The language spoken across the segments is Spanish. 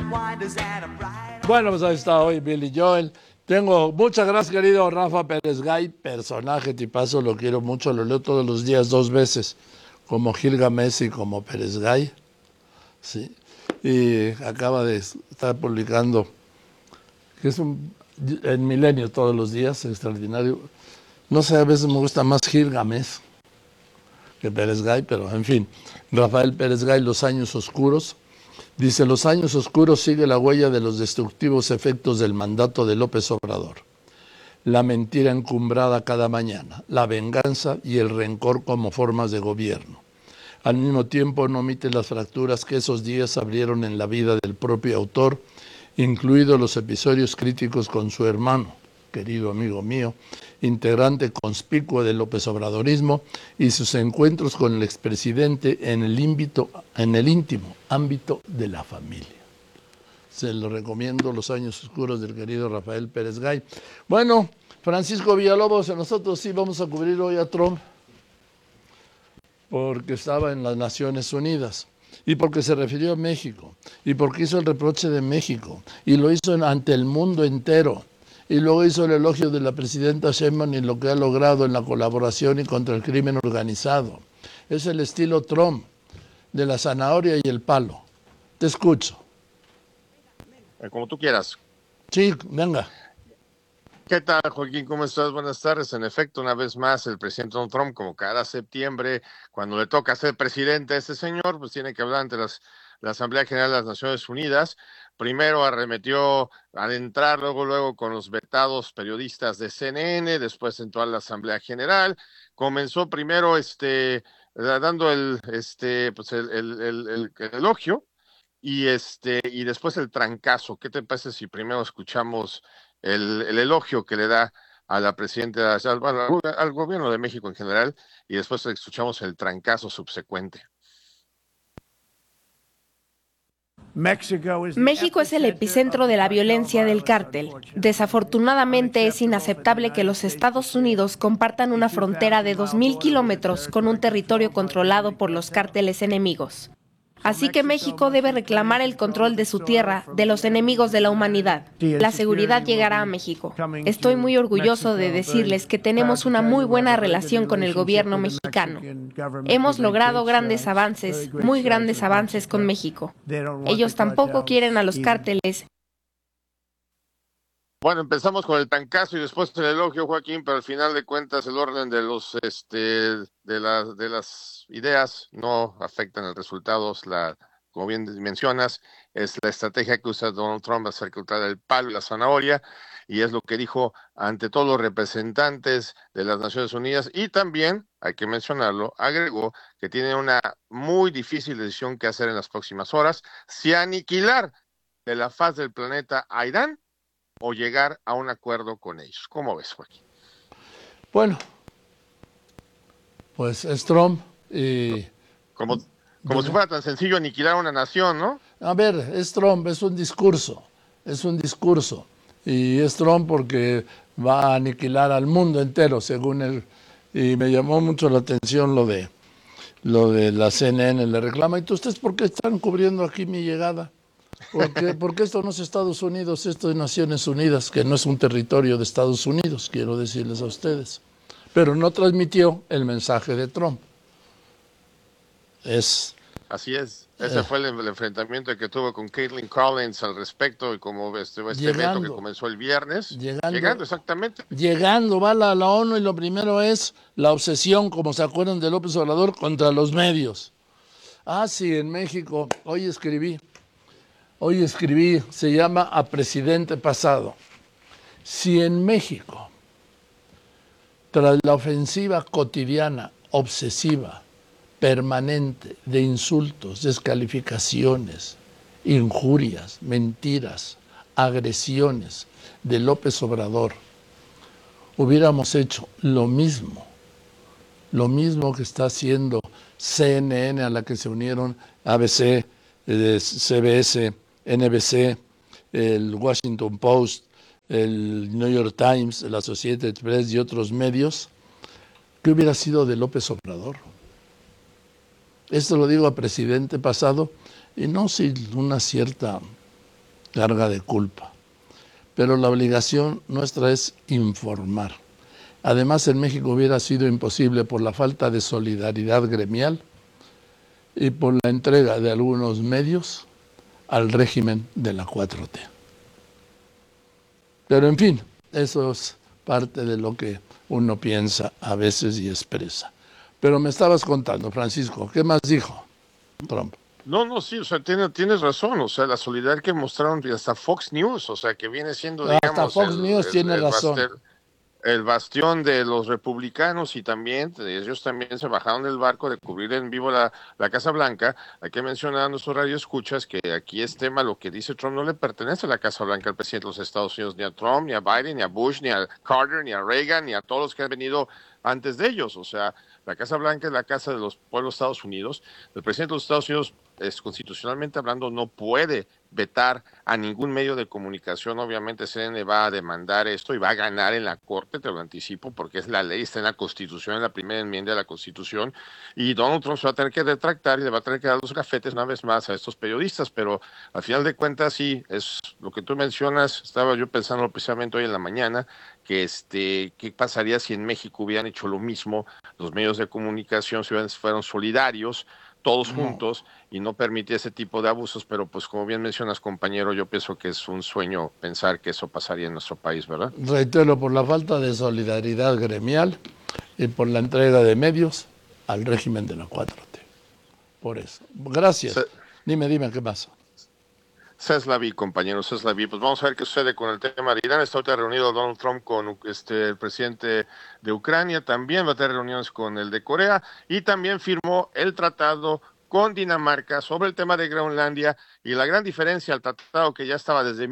Bueno, pues ahí está hoy Billy Joel. Tengo muchas gracias, querido Rafa Pérez Gay, personaje tipazo, lo quiero mucho, lo leo todos los días 2 veces, como Gilgamesh y como Pérez Gay. Sí. Y acaba de estar publicando, que es en Milenio todos los días, extraordinario. No sé, a veces me gusta más Gilgamesh que Pérez Gay, pero en fin. Rafael Pérez Gay, Los años oscuros. Dice, los años oscuros sigue la huella de los destructivos efectos del mandato de López Obrador. La mentira encumbrada cada mañana, la venganza y el rencor como formas de gobierno. Al mismo tiempo no omite las fracturas que esos días abrieron en la vida del propio autor, incluidos los episodios críticos con su hermano, querido amigo mío, integrante conspicuo del López Obradorismo, y sus encuentros con el expresidente en el íntimo ámbito de la familia. Se lo recomiendo, Los años oscuros del querido Rafael Pérez Gay. Bueno, Francisco Villalobos, nosotros sí vamos a cubrir hoy a Trump, porque estaba en las Naciones Unidas, y porque se refirió a México, y porque hizo el reproche de México, y lo hizo ante el mundo entero. Y luego hizo el elogio de la presidenta Sheinbaum y lo que ha logrado en la colaboración y contra el crimen organizado. Es el estilo Trump, de la zanahoria y el palo. Te escucho. Como tú quieras. Sí, venga. ¿Qué tal, Joaquín? ¿Cómo estás? Buenas tardes. En efecto, una vez más, el presidente Donald Trump, como cada septiembre, cuando le toca ser presidente a este señor, pues tiene que hablar ante la Asamblea General de las Naciones Unidas. Primero arremetió al entrar, luego con los vetados periodistas de CNN, después entró a la Asamblea General. Comenzó primero dando el elogio y después el trancazo. ¿Qué te parece si primero escuchamos el elogio que le da a la presidenta, al gobierno de México en general, y después escuchamos el trancazo subsecuente? México es el epicentro de la violencia del cártel. Desafortunadamente es inaceptable que los Estados Unidos compartan una frontera de 2.000 kilómetros con un territorio controlado por los cárteles enemigos. Así que México debe reclamar el control de su tierra, de los enemigos de la humanidad. La seguridad llegará a México. Estoy muy orgulloso de decirles que tenemos una muy buena relación con el gobierno mexicano. Hemos logrado grandes avances, muy grandes avances con México. Ellos tampoco quieren a los cárteles. Bueno, empezamos con el trancazo y después el elogio, Joaquín, pero al final de cuentas el orden de las ideas no afectan el resultado. Como bien mencionas, es la estrategia que usa Donald Trump acerca del palo y la zanahoria, y es lo que dijo ante todos los representantes de las Naciones Unidas, y también, hay que mencionarlo, agregó que tiene una muy difícil decisión que hacer en las próximas horas: si aniquilar de la faz del planeta a Irán o llegar a un acuerdo con ellos. ¿Cómo ves, Joaquín? Bueno, pues es Trump y... Como si fuera tan sencillo aniquilar una nación, ¿no? A ver, es Trump, es un discurso, y es Trump porque va a aniquilar al mundo entero, según él. Y me llamó mucho la atención lo de la CNN, le reclama, ¿y ustedes por qué están cubriendo aquí mi llegada? Porque esto no es Estados Unidos, esto es Naciones Unidas, que no es un territorio de Estados Unidos, quiero decirles a ustedes. Pero no transmitió el mensaje de Trump. Así es. Ese fue el enfrentamiento que tuvo con Caitlin Collins al respecto, y como este evento que comenzó el viernes. Llegando, exactamente. Llegando, va a la ONU, y lo primero es la obsesión, como se acuerdan, de López Obrador contra los medios. Ah, sí, en México, hoy escribí, se llama A Presidente Pasado. Si en México, tras la ofensiva cotidiana, obsesiva, permanente, de insultos, descalificaciones, injurias, mentiras, agresiones de López Obrador, hubiéramos hecho lo mismo que está haciendo CNN, a la que se unieron ABC, CBS, NBC, el Washington Post, el New York Times, el Associated Press y otros medios, ¿qué hubiera sido de López Obrador? Esto lo digo a presidente pasado, y no sin una cierta carga de culpa. Pero la obligación nuestra es informar. Además, en México hubiera sido imposible por la falta de solidaridad gremial y por la entrega de algunos medios al régimen de la 4T. Pero en fin, eso es parte de lo que uno piensa a veces y expresa. Pero me estabas contando, Francisco, ¿qué más dijo Trump? No, sí, o sea, tienes razón, o sea, la solidaridad que mostraron hasta Fox News, o sea, que viene siendo, digamos, hasta Fox News tiene razón. El bastión de los republicanos, y también ellos también se bajaron del barco de cubrir en vivo la Casa Blanca. Hay que mencionar a nuestros radioescuchas que aquí es tema, lo que dice Trump no le pertenece a la Casa Blanca al presidente de los Estados Unidos, ni a Trump, ni a Biden, ni a Bush, ni a Carter, ni a Reagan, ni a todos los que han venido antes de ellos. O sea, la Casa Blanca es la casa de los pueblos de Estados Unidos. El presidente de los Estados Unidos, constitucionalmente hablando, no puede vetar a ningún medio de comunicación. Obviamente CNN va a demandar esto y va a ganar en la corte, te lo anticipo, porque es la ley, está en la Constitución, en la primera enmienda de la Constitución, y Donald Trump se va a tener que retractar y le va a tener que dar los gafetes una vez más a estos periodistas. Pero al final de cuentas sí, es lo que tú mencionas. Estaba yo pensando precisamente hoy en la mañana que qué pasaría si en México hubieran hecho lo mismo los medios de comunicación, si fueron solidarios todos juntos y no permitía ese tipo de abusos. Pero pues como bien mencionas, compañero, yo pienso que es un sueño pensar que eso pasaría en nuestro país, ¿verdad? Reitero, por la falta de solidaridad gremial y por la entrega de medios al régimen de la 4T. Por eso. Gracias. Dime, ¿qué pasa? Ceslaví, compañero, Ceslaví. Pues vamos a ver qué sucede con el tema de Irán. Está ahorita reunido Donald Trump con el presidente de Ucrania, también va a tener reuniones con el de Corea, y también firmó el tratado con Dinamarca sobre el tema de Groenlandia. Y la gran diferencia al tratado, que ya estaba desde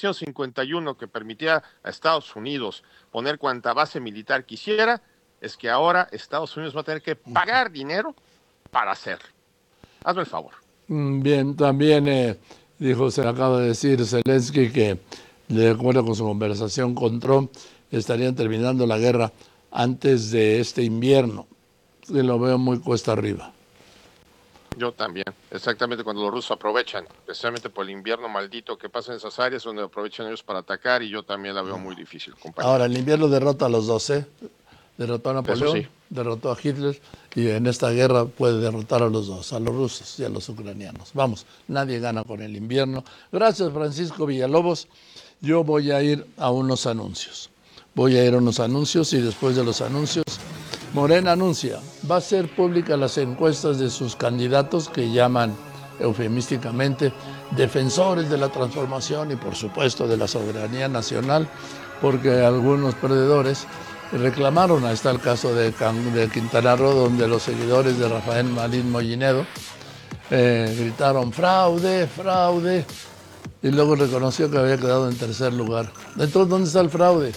1951, que permitía a Estados Unidos poner cuanta base militar quisiera, es que ahora Estados Unidos va a tener que pagar dinero para hacerlo. Hazme el favor. Bien, también dijo, se acaba de decir Zelensky, que de acuerdo con su conversación con Trump, estarían terminando la guerra antes de este invierno. Y lo veo muy cuesta arriba. Yo también, exactamente, cuando los rusos aprovechan, especialmente por el invierno maldito que pasa en esas áreas, donde aprovechan ellos para atacar, y yo también la veo muy difícil, compañero. Ahora, el invierno derrota a los dos, derrotó a Napoleón, sí. Derrotó a Hitler, y en esta guerra puede derrotar a los dos, a los rusos y a los ucranianos. Vamos, nadie gana con el invierno. Gracias, Francisco Villalobos. Yo voy a ir a unos anuncios. Y después de los anuncios, Morena anuncia, va a ser pública las encuestas de sus candidatos, que llaman eufemísticamente defensores de la transformación y por supuesto de la soberanía nacional, porque algunos perdedores reclamaron. Ahí está el caso de Quintana Roo, donde los seguidores de Rafael Marín Mollinedo gritaron fraude, fraude, y luego reconoció que había quedado en tercer lugar. Entonces, ¿dónde está el fraude?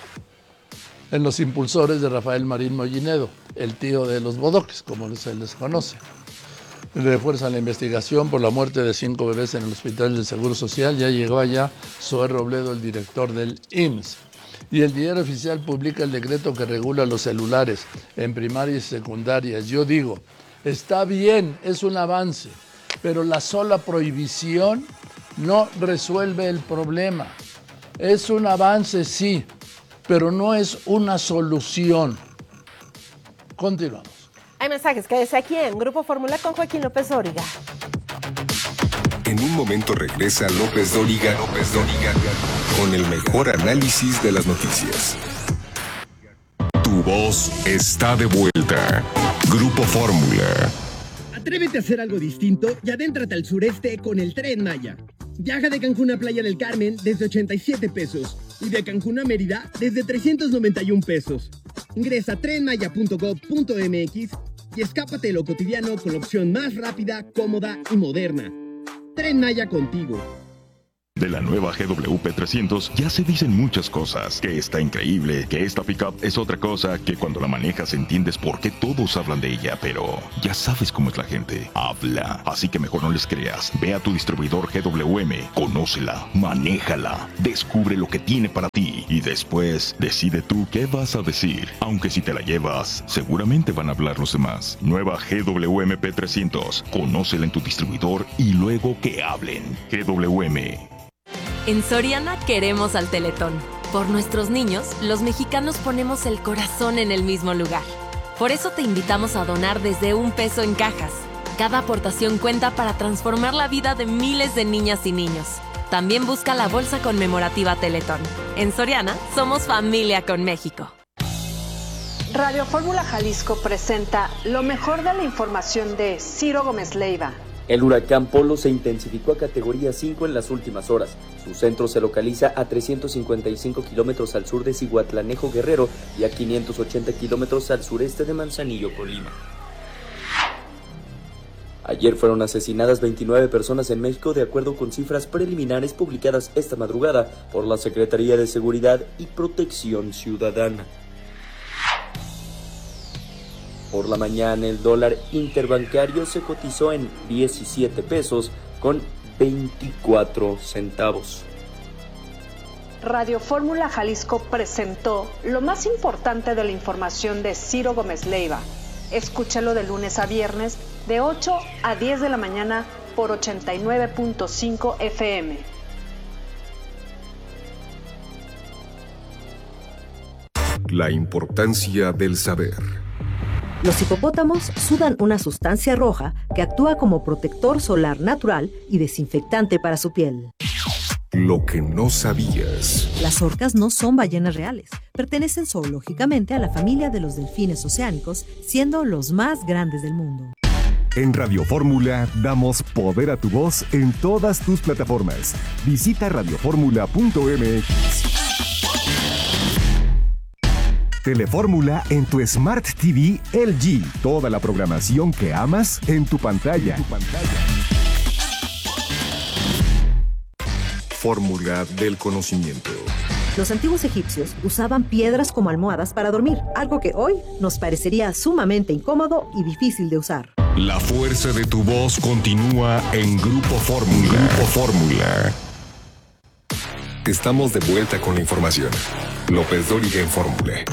En los impulsores de Rafael Marín Mollinedo, el tío de los bodoques, como se les conoce. Refuerzan la investigación por la muerte de 5 bebés en el Hospital del Seguro Social. Ya llegó allá Zoé Robledo, el director del IMSS. Y el Diario Oficial publica el decreto que regula los celulares en primarias y secundarias. Yo digo, está bien, es un avance, pero la sola prohibición no resuelve el problema. Es un avance, sí, pero no es una solución. Continuamos. Hay mensajes, quédese aquí en Grupo Fórmula con Joaquín López Dóriga. En un momento regresa López Dóriga, con el mejor análisis de las noticias. Tu voz está de vuelta. Grupo Fórmula. Atrévete a hacer algo distinto y adéntrate al sureste con el Tren Maya. Viaja de Cancún a Playa del Carmen desde 87 pesos y de Cancún a Mérida desde 391 pesos. Ingresa a trenmaya.gov.mx y escápate de lo cotidiano con la opción más rápida, cómoda y moderna. Tren Maya contigo. De la nueva GWP 300 ya se dicen muchas cosas, que está increíble, que esta pickup es otra cosa, que cuando la manejas entiendes por qué todos hablan de ella, pero ya sabes cómo es la gente, habla, así que mejor no les creas. Ve a tu distribuidor GWM, conócela, manéjala, descubre lo que tiene para ti y después decide tú qué vas a decir, aunque si te la llevas, seguramente van a hablar los demás. Nueva GWM P300, conócela en tu distribuidor y luego que hablen. GWM. En Soriana queremos al Teletón. Por nuestros niños, los mexicanos ponemos el corazón en el mismo lugar. Por eso te invitamos a donar desde $1 en cajas. Cada aportación cuenta para transformar la vida de miles de niñas y niños. También busca la bolsa conmemorativa Teletón. En Soriana, somos familia con México. Radio Fórmula Jalisco presenta lo mejor de la información de Ciro Gómez Leiva. El huracán Polo se intensificó a categoría 5 en las últimas horas. Su centro se localiza a 355 kilómetros al sur de Cihuatlanejo, Guerrero, y a 580 kilómetros al sureste de Manzanillo, Colima. Ayer fueron asesinadas 29 personas en México, de acuerdo con cifras preliminares publicadas esta madrugada por la Secretaría de Seguridad y Protección Ciudadana. Por la mañana, el dólar interbancario se cotizó en 17 pesos con 24 centavos. Radio Fórmula Jalisco presentó lo más importante de la información de Ciro Gómez Leiva. Escúchalo de lunes a viernes de 8 a 10 de la mañana por 89.5 FM. La importancia del saber. Los hipopótamos sudan una sustancia roja que actúa como protector solar natural y desinfectante para su piel. Lo que no sabías. Las orcas no son ballenas reales. Pertenecen zoológicamente a la familia de los delfines oceánicos, siendo los más grandes del mundo. En Radio Fórmula damos poder a tu voz en todas tus plataformas. Visita radioformula.mx. Telefórmula en tu Smart TV LG. Toda la programación que amas en tu pantalla. Fórmula del conocimiento. Los antiguos egipcios usaban piedras como almohadas para dormir, algo que hoy nos parecería sumamente incómodo y difícil de usar. La fuerza de tu voz continúa en Grupo Fórmula. Grupo Fórmula. Estamos de vuelta con la información. López Dóriga en Fórmula.